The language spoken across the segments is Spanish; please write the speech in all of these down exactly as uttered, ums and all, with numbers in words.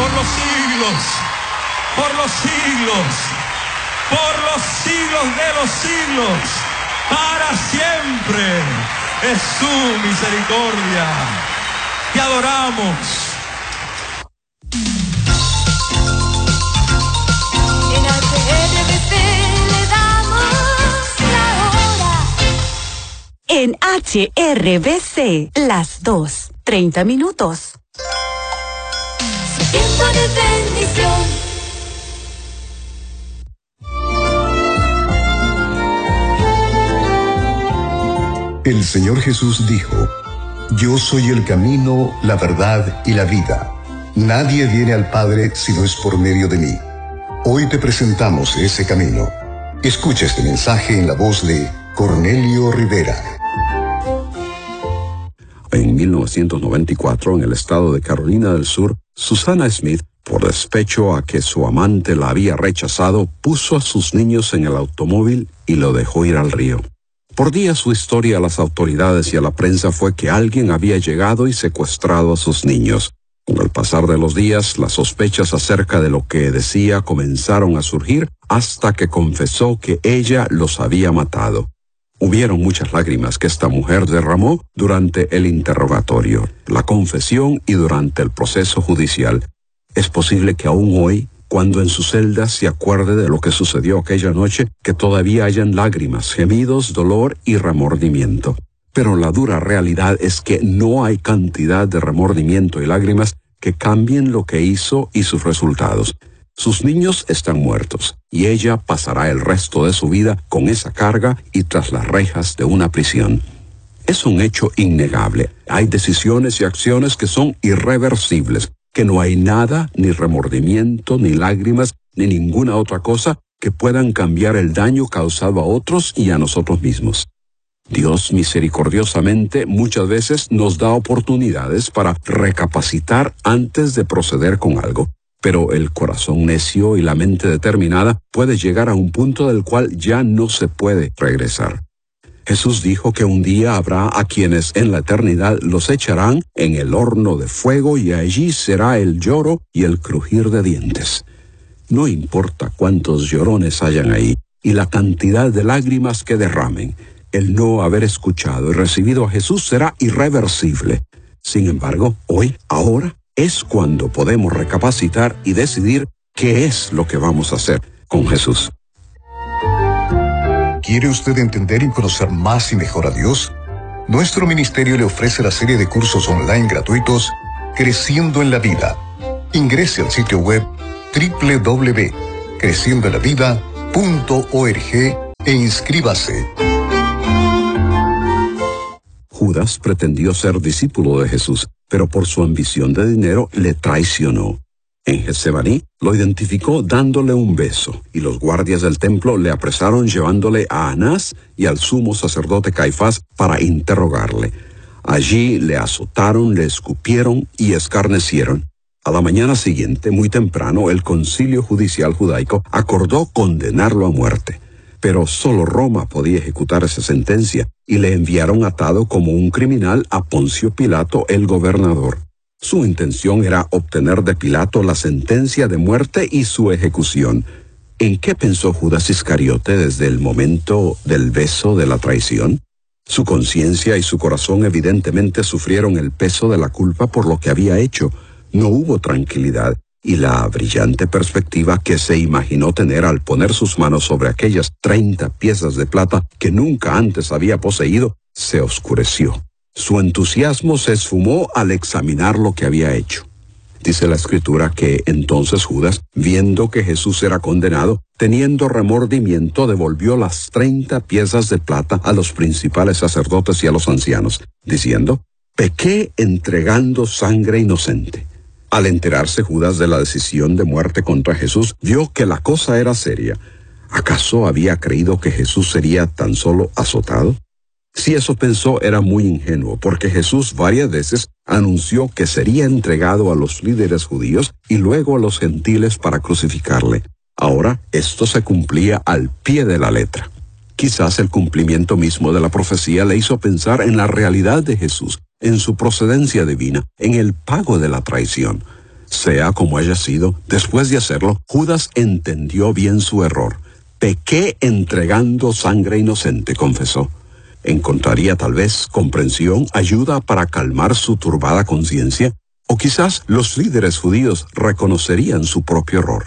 por los siglos, por los siglos, por los siglos de los siglos, para siempre es su misericordia. Te adoramos. En H R B C le damos la hora. En H R B C, las dos, treinta minutos. Su tiempo de bendición. El Señor Jesús dijo: Yo soy el camino, la verdad y la vida. Nadie viene al Padre si no es por medio de mí. Hoy te presentamos ese camino. Escucha este mensaje en la voz de Cornelio Rivera. En mil novecientos noventa y cuatro, en el estado de Carolina del Sur, Susana Smith, por despecho a que su amante la había rechazado, puso a sus niños en el automóvil y lo dejó ir al río. Por días su historia a las autoridades y a la prensa fue que alguien había llegado y secuestrado a sus niños. Con el pasar de los días, las sospechas acerca de lo que decía comenzaron a surgir hasta que confesó que ella los había matado. Hubieron muchas lágrimas que esta mujer derramó durante el interrogatorio, la confesión y durante el proceso judicial. Es posible que aún hoy, cuando en su celda se acuerde de lo que sucedió aquella noche, que todavía hayan lágrimas, gemidos, dolor y remordimiento. Pero la dura realidad es que no hay cantidad de remordimiento y lágrimas que cambien lo que hizo y sus resultados. Sus niños están muertos, y ella pasará el resto de su vida con esa carga y tras las rejas de una prisión. Es un hecho innegable. Hay decisiones y acciones que son irreversibles, que no hay nada, ni remordimiento, ni lágrimas, ni ninguna otra cosa que puedan cambiar el daño causado a otros y a nosotros mismos. Dios misericordiosamente muchas veces nos da oportunidades para recapacitar antes de proceder con algo, pero el corazón necio y la mente determinada puede llegar a un punto del cual ya no se puede regresar. Jesús dijo que un día habrá a quienes en la eternidad los echarán en el horno de fuego y allí será el lloro y el crujir de dientes. No importa cuántos llorones hayan ahí y la cantidad de lágrimas que derramen, el no haber escuchado y recibido a Jesús será irreversible. Sin embargo, hoy, ahora, es cuando podemos recapacitar y decidir qué es lo que vamos a hacer con Jesús. ¿Quiere usted entender y conocer más y mejor a Dios? Nuestro ministerio le ofrece la serie de cursos online gratuitos Creciendo en la Vida. Ingrese al sitio web doble u doble u doble u punto creciendo en la vida punto org e inscríbase. Judas pretendió ser discípulo de Jesús, pero por su ambición de dinero le traicionó. En Getsemaní lo identificó dándole un beso, y los guardias del templo le apresaron llevándole a Anás y al sumo sacerdote Caifás para interrogarle. Allí le azotaron, le escupieron y escarnecieron. A la mañana siguiente, muy temprano, el concilio judicial judaico acordó condenarlo a muerte. Pero solo Roma podía ejecutar esa sentencia, y le enviaron atado como un criminal a Poncio Pilato, el gobernador. Su intención era obtener de Pilato la sentencia de muerte y su ejecución. ¿En qué pensó Judas Iscariote desde el momento del beso de la traición? Su conciencia y su corazón evidentemente sufrieron el peso de la culpa por lo que había hecho. No hubo tranquilidad, y la brillante perspectiva que se imaginó tener al poner sus manos sobre aquellas treinta piezas de plata que nunca antes había poseído, se oscureció. Su entusiasmo se esfumó al examinar lo que había hecho. Dice la Escritura que entonces Judas, viendo que Jesús era condenado, teniendo remordimiento, devolvió las treinta piezas de plata a los principales sacerdotes y a los ancianos, diciendo: «Pequé entregando sangre inocente». Al enterarse Judas de la decisión de muerte contra Jesús, vio que la cosa era seria. ¿Acaso había creído que Jesús sería tan solo azotado? Si eso pensó, era muy ingenuo, porque Jesús varias veces anunció que sería entregado a los líderes judíos y luego a los gentiles para crucificarle. Ahora, esto se cumplía al pie de la letra. Quizás el cumplimiento mismo de la profecía le hizo pensar en la realidad de Jesús, en su procedencia divina, en el pago de la traición. Sea como haya sido, después de hacerlo, Judas entendió bien su error. Pequé entregando sangre inocente, confesó. Encontraría tal vez comprensión, ayuda para calmar su turbada conciencia, o quizás los líderes judíos reconocerían su propio error.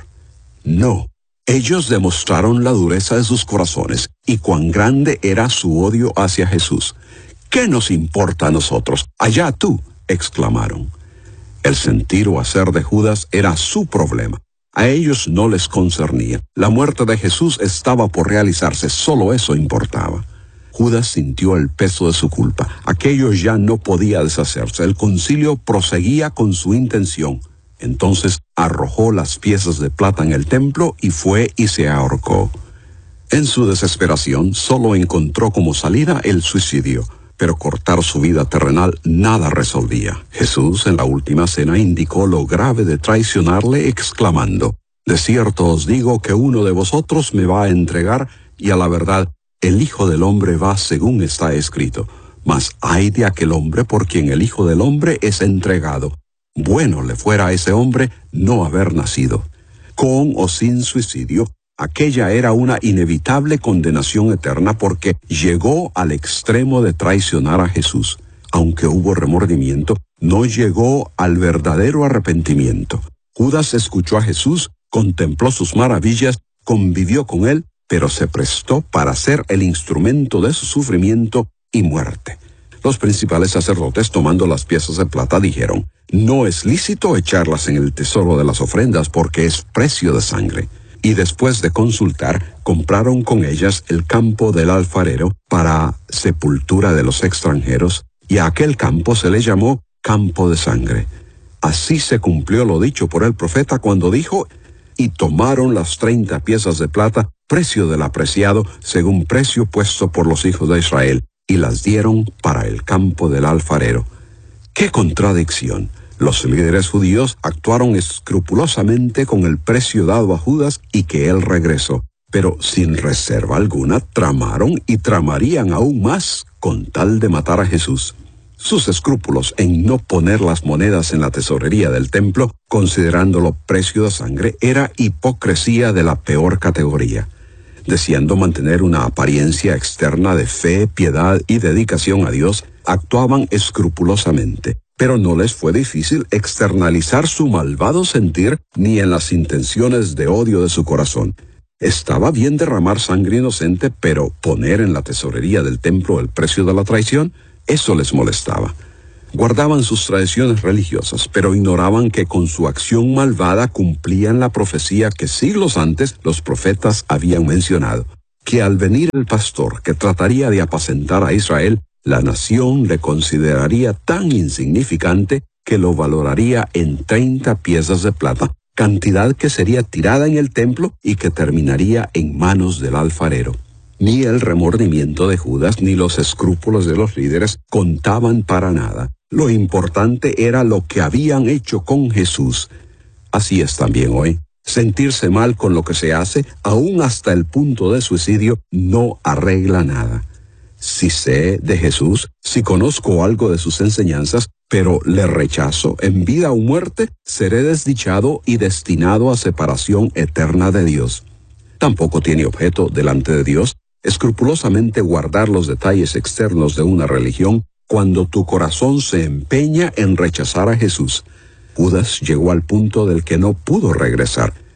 No, ellos demostraron la dureza de sus corazones y cuán grande era su odio hacia Jesús. ¿Qué nos importa a nosotros? Allá tú, exclamaron. El sentir o hacer de Judas era su problema. A ellos no les concernía. La muerte de Jesús estaba por realizarse, solo eso importaba. Judas sintió el peso de su culpa. Aquello ya no podía deshacerse. El concilio proseguía con su intención. Entonces arrojó las piezas de plata en el templo y fue y se ahorcó. En su desesperación solo encontró como salida el suicidio. Pero cortar su vida terrenal nada resolvía. Jesús en la última cena indicó lo grave de traicionarle, exclamando: de cierto os digo que uno de vosotros me va a entregar, y a la verdad, el Hijo del Hombre va según está escrito. Mas ay de aquel hombre por quien el Hijo del Hombre es entregado. Bueno le fuera a ese hombre no haber nacido. Con o sin suicidio, aquella era una inevitable condenación eterna porque llegó al extremo de traicionar a Jesús. Aunque hubo remordimiento, no llegó al verdadero arrepentimiento. Judas escuchó a Jesús, contempló sus maravillas, convivió con él, pero se prestó para ser el instrumento de su sufrimiento y muerte. Los principales sacerdotes, tomando las piezas de plata, dijeron: no es lícito echarlas en el tesoro de las ofrendas porque es precio de sangre. Y después de consultar, compraron con ellas el campo del alfarero para sepultura de los extranjeros, y a aquel campo se le llamó campo de sangre. Así se cumplió lo dicho por el profeta cuando dijo: y tomaron las treinta piezas de plata, precio del apreciado, según precio puesto por los hijos de Israel, y las dieron para el campo del alfarero. ¡Qué contradicción! Los líderes judíos actuaron escrupulosamente con el precio dado a Judas y que él regresó, pero sin reserva alguna tramaron y tramarían aún más con tal de matar a Jesús. Sus escrúpulos en no poner las monedas en la tesorería del templo, considerándolo precio de sangre, era hipocresía de la peor categoría. Deseando mantener una apariencia externa de fe, piedad y dedicación a Dios, actuaban escrupulosamente. Pero no les fue difícil externalizar su malvado sentir ni en las intenciones de odio de su corazón. Estaba bien derramar sangre inocente, pero poner en la tesorería del templo el precio de la traición, eso les molestaba. Guardaban sus tradiciones religiosas, pero ignoraban que con su acción malvada cumplían la profecía que siglos antes los profetas habían mencionado, que al venir el pastor que trataría de apacentar a Israel, la nación le consideraría tan insignificante que lo valoraría en treinta piezas de plata, cantidad que sería tirada en el templo y que terminaría en manos del alfarero. Ni el remordimiento de Judas ni los escrúpulos de los líderes contaban para nada. Lo importante era lo que habían hecho con Jesús. Así es también hoy. Sentirse mal con lo que se hace, aún hasta el punto de suicidio, no arregla nada. Si sé de Jesús, si conozco algo de sus enseñanzas, pero le rechazo en vida o muerte, seré desdichado y destinado a separación eterna de Dios. Tampoco tiene objeto delante de Dios escrupulosamente guardar los detalles externos de una religión cuando tu corazón se empeña en rechazar a Jesús. Judas llegó al punto del que no pudo regresar.